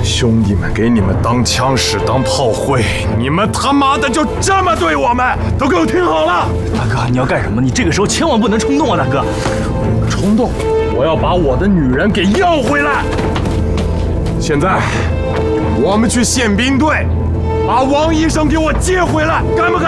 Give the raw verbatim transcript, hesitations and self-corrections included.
兄弟们给你们当枪使、当炮灰，你们他妈的就这么对我们？都给我听好了！ 大哥，你要干什么？你这个时候千万不能冲动啊，大哥！ 冲动！我要把我的女人给要回来。现在，我们去宪兵队，把王医生给我接回来，敢不敢？